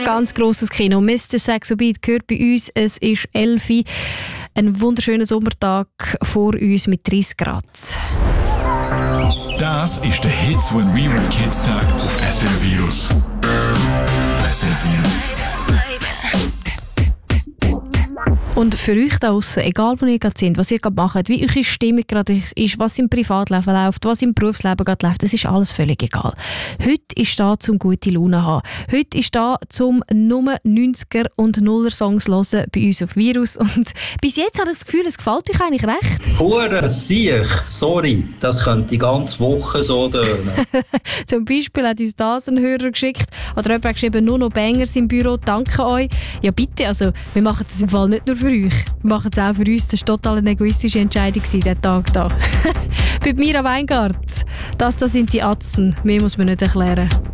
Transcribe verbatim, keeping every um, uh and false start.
Ganz grosses Kino. Mister Saxo Beat gehört bei uns. Es ist elf Uhr. Ein wunderschöner Sommertag vor uns mit dreißig Grad. Das ist der Hits When We Were Kids Tag auf S R Virus. S R Virus. Und für euch da draussen, egal wo ihr gerade sind, was ihr gerade macht, wie eure Stimmung gerade ist, was im Privatleben läuft, was im Berufsleben gerade läuft, das ist alles völlig egal. Heute ist da zum gute Laune zu haben. Heute ist da zum Nummer neunziger und Nuller Songs hören bei uns auf Virus. Und bis jetzt habe ich das Gefühl, es gefällt euch eigentlich recht. Hure Siech, sorry, das könnte die ganze Woche so tönen. Zum Beispiel hat uns das ein Hörer geschickt oder jemand hat geschrieben, nur noch Bangers im Büro, danke euch. Ja bitte, also wir machen das im Fall nicht nur für euch. Wir machen es auch für uns. Das war total eine egoistische Entscheidung, dieser Tag da. Bei Mira Weingart. Das, das sind die Atzen. Mehr muss man nicht erklären.